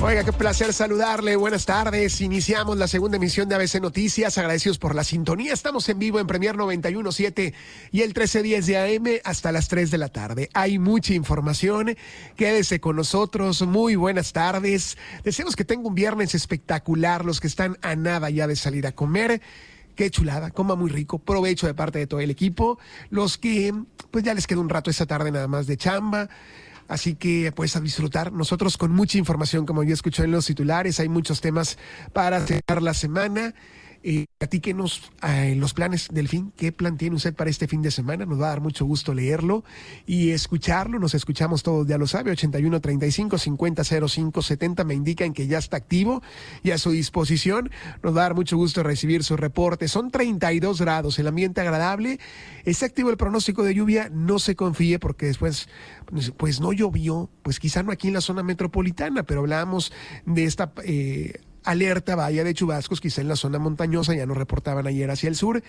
Oiga, qué placer saludarle. Buenas tardes. Iniciamos la segunda emisión de ABC Noticias. Agradecidos por la sintonía. Estamos en vivo en Premier 91.7 y el 1310 de AM hasta las 3 de la tarde. Hay mucha información. Quédese con nosotros. Muy buenas tardes. Deseamos que tenga un viernes espectacular. Los que están a nada ya de salir a comer. Qué chulada, coma muy rico, provecho de parte de todo el equipo. Los que pues ya les queda un rato esta tarde nada más de chamba. Así que pues a disfrutar. Nosotros con mucha información, como ya escuchó en los titulares, hay muchos temas para cerrar la semana. Platíquenos los planes del fin. ¿Qué plan tiene usted para este fin de semana? Nos va a dar mucho gusto leerlo y escucharlo. Nos escuchamos todos, ya lo sabe, 81 35 50 05 70. Me indican que ya está activo y a su disposición. Nos va a dar mucho gusto recibir su reporte. Son 32 grados, el ambiente agradable. Está activo el pronóstico de lluvia. No se confíe porque después pues no llovió. Pues quizá no aquí en la zona metropolitana, pero hablábamos de esta alerta valla de chubascos, quizá en la zona montañosa, ya nos reportaban ayer hacia el sur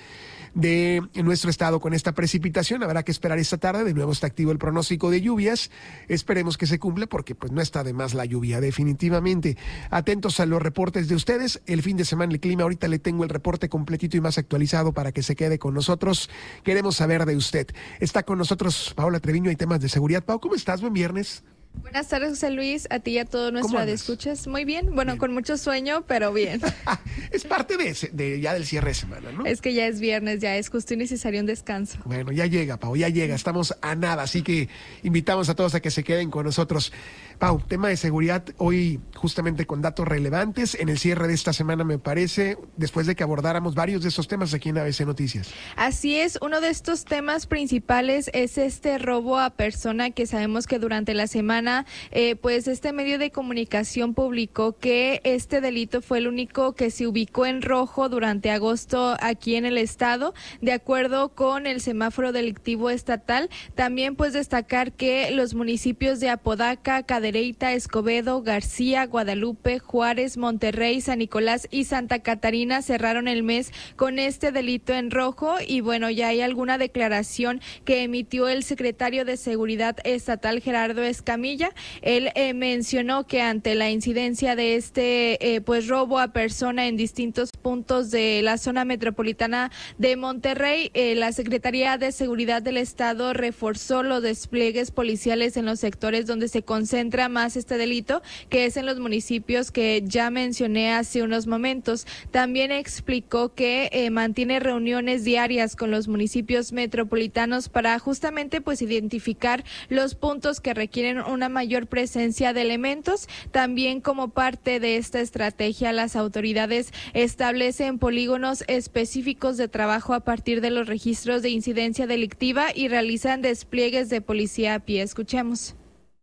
de nuestro estado con esta precipitación. Habrá que esperar esta tarde, de nuevo está activo el pronóstico de lluvias, esperemos que se cumpla porque pues no está de más la lluvia definitivamente. Atentos a los reportes de ustedes, el fin de semana el clima, ahorita le tengo el reporte completito y más actualizado para que se quede con nosotros, queremos saber de usted. Está con nosotros Paola Treviño, hay temas de seguridad. Pau, ¿cómo estás? Buen viernes. Buenas tardes, José Luis, a ti y a todo nuestro radioescuchas. Muy bien, bueno, bien. Con mucho sueño, pero bien. Es parte de ya del cierre de semana, ¿no? Es que ya es viernes, ya es justo y necesario un descanso. Bueno, ya llega, Pau, ya llega, estamos a nada, así que invitamos a todos a que se queden con nosotros. Pau, tema de seguridad, hoy justamente con datos relevantes, en el cierre de esta semana me parece, después de que abordáramos varios de esos temas aquí en ABC Noticias. Así es, uno de estos temas principales es este robo a persona que sabemos que durante la semana pues este medio de comunicación publicó que este delito fue el único que se ubicó en rojo durante agosto aquí en el estado, de acuerdo con el semáforo delictivo estatal. También pues destacar que los municipios de Apodaca, Cadereyta, Escobedo, García, Guadalupe, Juárez, Monterrey, San Nicolás y Santa Catarina cerraron el mes con este delito en rojo y bueno, ya hay alguna declaración que emitió el secretario de Seguridad Estatal, Gerardo Escamilla. Él mencionó que ante la incidencia de este pues robo a persona en distintos puntos de la zona metropolitana de Monterrey, la Secretaría de Seguridad del Estado reforzó los despliegues policiales en los sectores donde se concentra más este delito, que es en los municipios que ya mencioné hace unos momentos. También explicó que mantiene reuniones diarias con los municipios metropolitanos para justamente pues identificar los puntos que requieren una mayor presencia de elementos. También como parte de esta estrategia, las autoridades establecen polígonos específicos de trabajo a partir de los registros de incidencia delictiva y realizan despliegues de policía a pie. Escuchemos.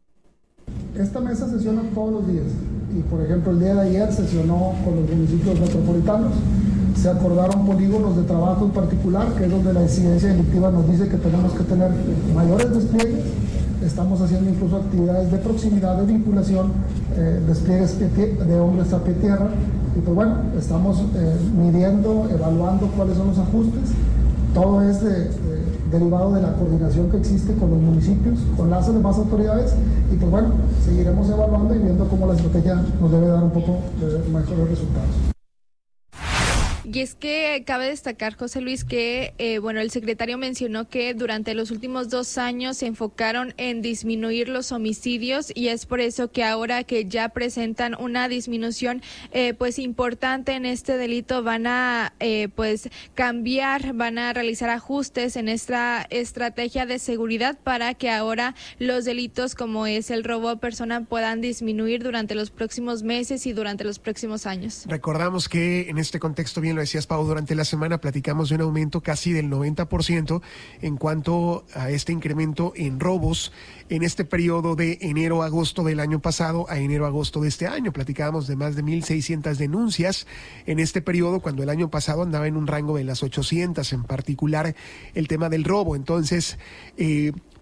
Esta mesa sesiona todos los días y, por ejemplo, el día de ayer sesionó con los municipios metropolitanos. Se acordaron polígonos de trabajo en particular, que es donde la incidencia delictiva nos dice que tenemos que tener mayores despliegues. Estamos haciendo incluso actividades de proximidad, de vinculación, despliegues de hombres a pie tierra. Y pues bueno, estamos midiendo, evaluando cuáles son los ajustes. Todo es derivado de la coordinación que existe con los municipios, con las demás autoridades. Y pues bueno, seguiremos evaluando y viendo cómo la estrategia nos debe dar un poco de mejores resultados. Y es que cabe destacar, José Luis, que el secretario mencionó que durante los últimos 2 años se enfocaron en disminuir los homicidios y es por eso que ahora que ya presentan una disminución pues importante en este delito van a pues cambiar, van a realizar ajustes en esta estrategia de seguridad para que ahora los delitos como es el robo a persona puedan disminuir durante los próximos meses y durante los próximos años. Recordamos que en este contexto bien lo decías, Pau, durante la semana platicamos de un aumento casi del 90% en cuanto a este incremento en robos en este periodo de enero-agosto del año pasado a enero-agosto de este año. Platicábamos de más de 1,600 denuncias en este periodo, cuando el año pasado andaba en un rango de las 800, en particular el tema del robo. Entonces,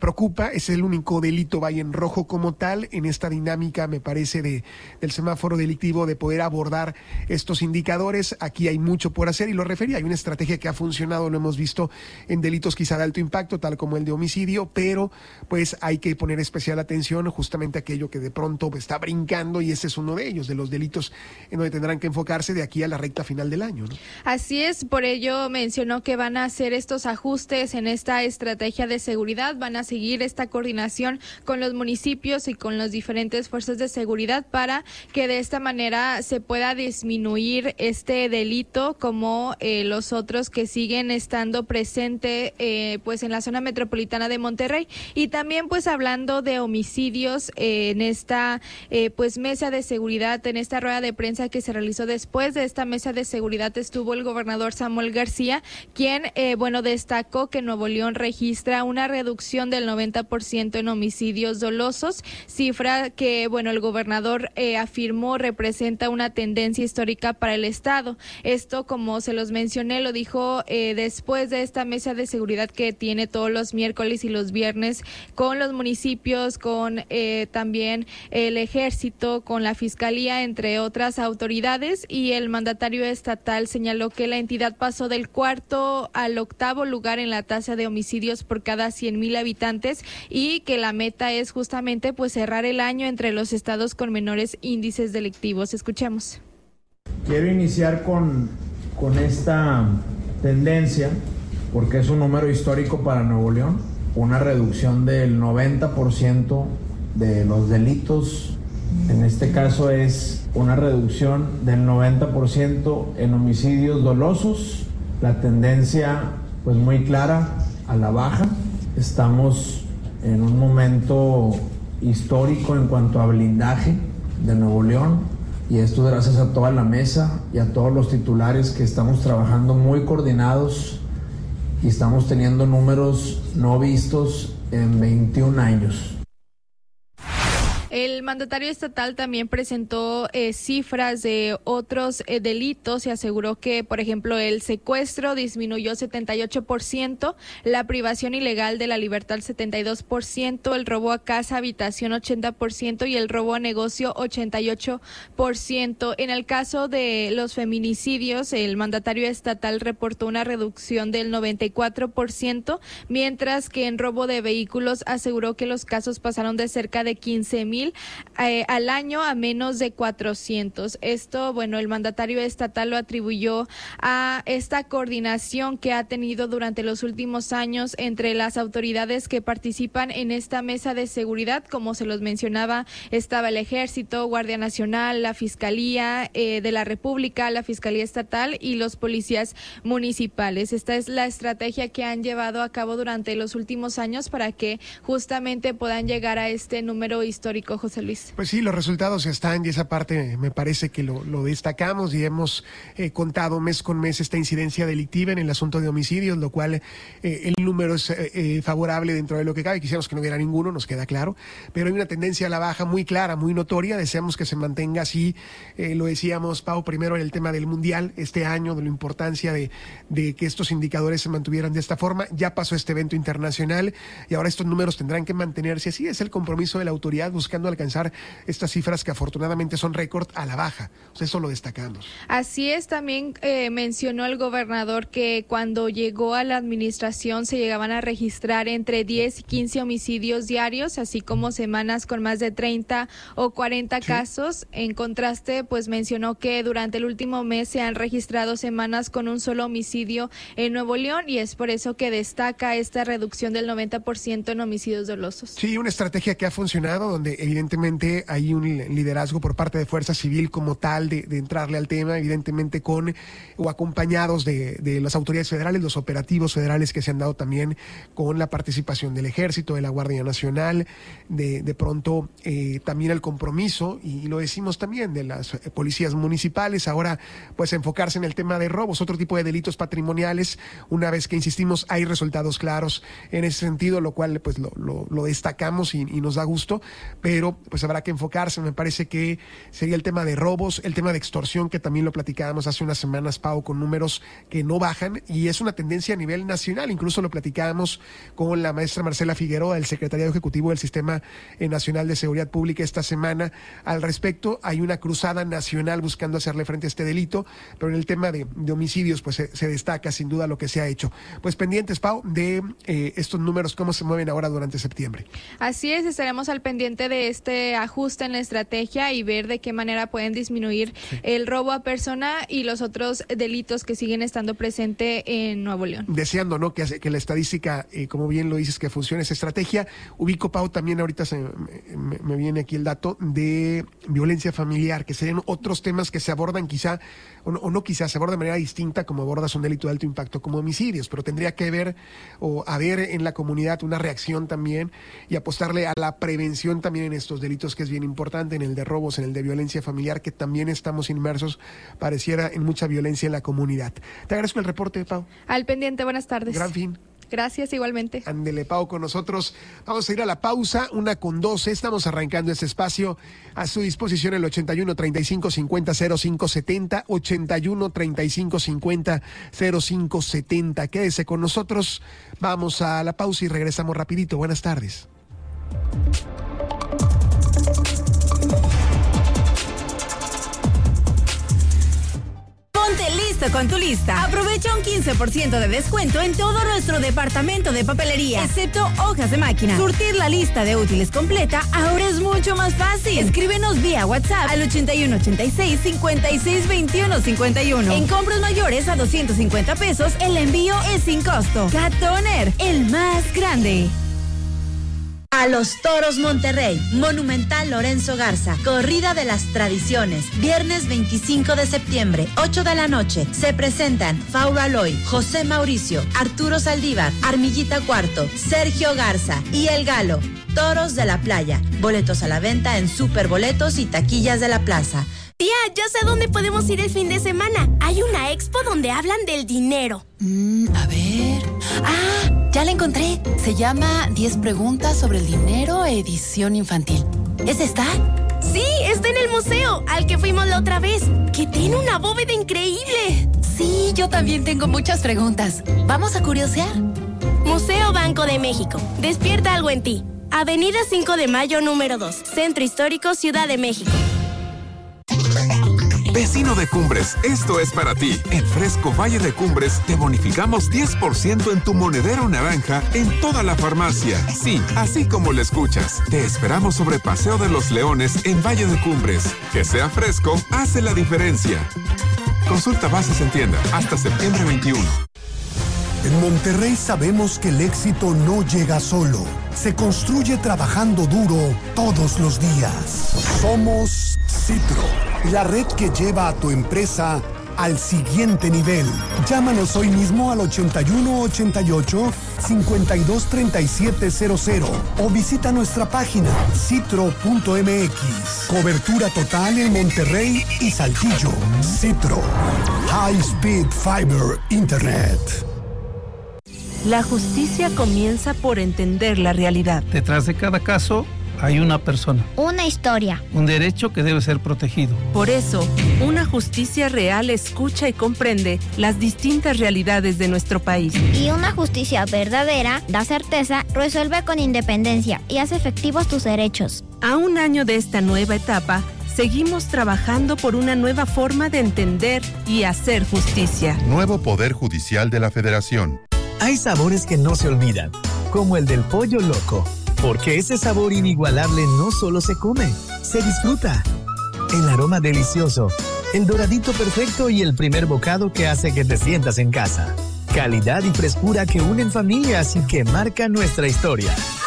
preocupa, es el único delito vaya en rojo como tal en esta dinámica, me parece, del semáforo delictivo, de poder abordar estos indicadores. Aquí hay mucho por hacer y lo refería, hay una estrategia que ha funcionado, lo hemos visto en delitos quizá de alto impacto, tal como el de homicidio, pero pues hay que poner especial atención justamente a aquello que de pronto está brincando, y ese es uno de ellos, de los delitos en donde tendrán que enfocarse de aquí a la recta final del año, ¿no? Así es, por ello mencionó que van a hacer estos ajustes en esta estrategia de seguridad, van a seguir esta coordinación con los municipios y con las diferentes fuerzas de seguridad para que de esta manera se pueda disminuir este delito como los otros que siguen estando presente pues en la zona metropolitana de Monterrey. Y también pues hablando de homicidios en esta pues mesa de seguridad, en esta rueda de prensa que se realizó después de esta mesa de seguridad, estuvo el gobernador Samuel García, quien destacó que Nuevo León registra una reducción del 90% en homicidios dolosos, cifra que el gobernador afirmó representa una tendencia histórica para el estado. Esto, como se los mencioné, lo dijo después de esta mesa de seguridad que tiene todos los miércoles y los viernes con los municipios, con también el ejército, con la fiscalía, entre otras autoridades, y el mandatario estatal señaló que la entidad pasó del 4º al 8º lugar en la tasa de homicidios por cada 100,000 habitantes y que la meta es justamente pues cerrar el año entre los estados con menores índices delictivos. Escuchemos. Quiero iniciar con esta tendencia porque es un número histórico para Nuevo León, una reducción del 90% de los delitos. En este caso es una reducción del 90% en homicidios dolosos, la tendencia pues muy clara a la baja. Estamos en un momento histórico en cuanto a blindaje de Nuevo León, y esto gracias a toda la mesa y a todos los titulares que estamos trabajando muy coordinados y estamos teniendo números no vistos en 21 años. El mandatario estatal también presentó cifras de otros delitos y aseguró que, por ejemplo, el secuestro disminuyó 78%, la privación ilegal de la libertad 72%, el robo a casa, habitación 80% y el robo a negocio 88%. En el caso de los feminicidios, el mandatario estatal reportó una reducción del 94%, mientras que en robo de vehículos aseguró que los casos pasaron de cerca de 15,000 al año a menos de 400. Esto, el mandatario estatal lo atribuyó a esta coordinación que ha tenido durante los últimos años entre las autoridades que participan en esta mesa de seguridad. Como se los mencionaba, estaba el Ejército, Guardia Nacional, la Fiscalía de la República, la Fiscalía Estatal y los policías municipales. Esta es la estrategia que han llevado a cabo durante los últimos años para que justamente puedan llegar a este número histórico, José Luis. Pues sí, los resultados están, y esa parte me parece que lo destacamos y hemos contado mes con mes esta incidencia delictiva en el asunto de homicidios, lo cual el número es favorable dentro de lo que cabe. Quisiéramos que no hubiera ninguno, nos queda claro, pero hay una tendencia a la baja muy clara, muy notoria. Deseamos que se mantenga así. Lo decíamos, Pau, primero en el tema del Mundial este año, de la importancia de que estos indicadores se mantuvieran de esta forma. Ya pasó este evento internacional y ahora estos números tendrán que mantenerse así. Es el compromiso de la autoridad buscando alcanzar estas cifras que afortunadamente son récord a la baja. O sea, eso lo destacamos. Así es, también mencionó el gobernador que cuando llegó a la administración se llegaban a registrar entre 10 y 15 homicidios diarios, así como semanas con más de 30 o 40 casos. En contraste, pues mencionó que durante el último mes se han registrado semanas con un solo homicidio en Nuevo León, y es por eso que destaca esta reducción del 90% en homicidios dolosos. Sí, una estrategia que ha funcionado, donde evidentemente hay un liderazgo por parte de Fuerza Civil como tal de entrarle al tema, evidentemente con o acompañados de las autoridades federales, los operativos federales que se han dado también con la participación del Ejército, de la Guardia Nacional, de pronto también el compromiso, y lo decimos también, de las policías municipales, ahora pues enfocarse en el tema de robos, otro tipo de delitos patrimoniales, una vez que insistimos hay resultados claros en ese sentido, lo cual pues lo destacamos y nos da gusto, pero pero pues habrá que enfocarse. Me parece que sería el tema de robos, el tema de extorsión, que también lo platicábamos hace unas semanas, Pau, con números que no bajan, y es una tendencia a nivel nacional. Incluso lo platicábamos con la maestra Marcela Figueroa, del Secretariado Ejecutivo del Sistema Nacional de Seguridad Pública, esta semana. Al respecto, hay una cruzada nacional buscando hacerle frente a este delito, pero en el tema de homicidios, pues se destaca sin duda lo que se ha hecho. Pues pendientes, Pau, de estos números, cómo se mueven ahora durante septiembre. Así es, estaremos al pendiente de este ajuste en la estrategia y ver de qué manera pueden disminuir el robo a persona y los otros delitos que siguen estando presentes en Nuevo León. Deseando, ¿no?, que la estadística, como bien lo dices, que funcione esa estrategia. Ubico, Pau, también ahorita me viene aquí el dato de violencia familiar, que serían otros temas que se abordan quizá, o no quizá, se aborda de manera distinta como abordas un delito de alto impacto como homicidios, pero tendría que ver o haber en la comunidad una reacción también y apostarle a la prevención también en estos delitos, que es bien importante, en el de robos, en el de violencia familiar, que también estamos inmersos, pareciera, en mucha violencia en la comunidad. Te agradezco el reporte, Pau. Al pendiente, buenas tardes. Gran fin. Gracias, igualmente. Ándele, Pau, con nosotros. Vamos a ir a la pausa, 1:12. Estamos arrancando este espacio. A su disposición el 81 35 50 05 70, 81 35 50 05 70. Quédese con nosotros. Vamos a la pausa y regresamos rapidito. Buenas tardes. Ponte listo con tu lista. Aprovecha un 15% de descuento en todo nuestro departamento de papelería, excepto hojas de máquina. Surtir la lista de útiles completa ahora es mucho más fácil. Escríbenos vía WhatsApp al 81 86 56 21 51. En compras mayores a 250 pesos, el envío es sin costo. Cat Toner, el más grande. A los Toros Monterrey, Monumental Lorenzo Garza, Corrida de las Tradiciones, viernes 25 de septiembre, 8 de la noche. Se presentan Fauro Aloy, José Mauricio, Arturo Saldívar, Armillita Cuarto, Sergio Garza y El Galo. Toros de la Playa. Boletos a la venta en Superboletos y taquillas de la plaza. Tía, ya sé dónde podemos ir el fin de semana. Hay una expo donde hablan del dinero. A ver... ya la encontré. Se llama 10 preguntas sobre el dinero, edición infantil. ¿Es esta? Sí, está en el museo, al que fuimos la otra vez, que tiene una bóveda increíble. Sí, yo también tengo muchas preguntas. ¿Vamos a curiosear? Museo Banco de México. Despierta algo en ti. Avenida 5 de Mayo, número 2. Centro Histórico, Ciudad de México. Vecino de Cumbres, esto es para ti. En Fresco Valle de Cumbres te bonificamos 10% en tu monedero naranja en toda la farmacia. Sí, así como lo escuchas. Te esperamos sobre Paseo de los Leones en Valle de Cumbres. Que sea fresco, hace la diferencia. Consulta bases en tienda hasta septiembre 21. En Monterrey sabemos que el éxito no llega solo. Se construye trabajando duro todos los días. Somos Citro, la red que lleva a tu empresa al siguiente nivel. Llámanos hoy mismo al 8188-523700 o visita nuestra página citro.mx. Cobertura total en Monterrey y Saltillo. Citro. High Speed Fiber Internet. La justicia comienza por entender la realidad. Detrás de cada caso hay una persona. Una historia. Un derecho que debe ser protegido. Por eso, una justicia real escucha y comprende las distintas realidades de nuestro país. Y una justicia verdadera da certeza, resuelve con independencia y hace efectivos tus derechos. A un año de esta nueva etapa, seguimos trabajando por una nueva forma de entender y hacer justicia. Nuevo Poder Judicial de la Federación. Hay sabores que no se olvidan, como el del pollo loco, porque ese sabor inigualable no solo se come, se disfruta. El aroma delicioso, el doradito perfecto y el primer bocado que hace que te sientas en casa. Calidad y frescura que unen familias y que marcan nuestra historia.